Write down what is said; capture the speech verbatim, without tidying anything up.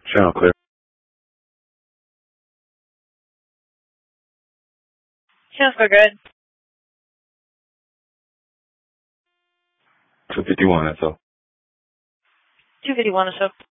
Channel clear. Channel clear, good. two fifty-one, that's all. two fifty-one or so.